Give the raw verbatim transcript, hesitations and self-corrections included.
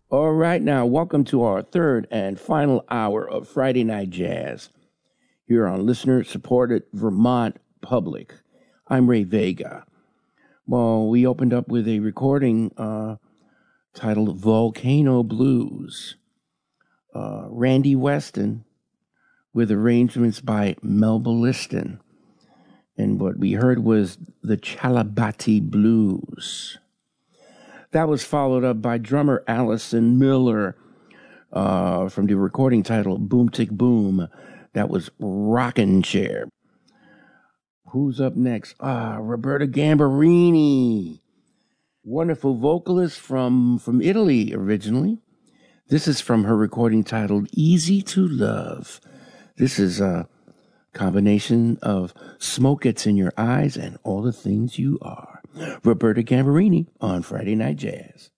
All right, now, welcome to our third and final hour of Friday Night Jazz here on listener supported Vermont Public. I'm Ray Vega. Well, we opened up with a recording uh, titled Volcano Blues. Uh, Randy Weston with arrangements by Melba Liston. And what we heard was the Chalabati Blues. That was followed up by drummer Allison Miller uh, from the recording title Boom Tick Boom. That was Rockin' Chair. Who's up next? Ah, Roberta Gambarini. Wonderful vocalist from, from Italy originally. This is from her recording titled Easy to Love. This is a combination of Smoke Gets in Your Eyes and All the Things You Are. Roberta Gambarini on Friday Night Jazz.